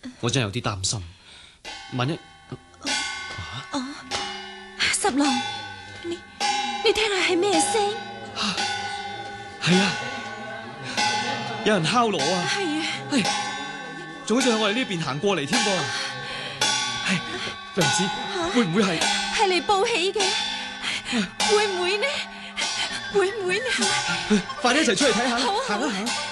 我真係有啲擔心，萬一十郎，你聽下係咩聲？ 係啊，有人敲鑼啊！ 係啊， 仲好似向我哋呢邊行過嚟添噃。娘子，會唔會係嚟報喜嘅？會唔會呢？會唔會呢？ 快啲一齊出去睇下， 好啊行啊行！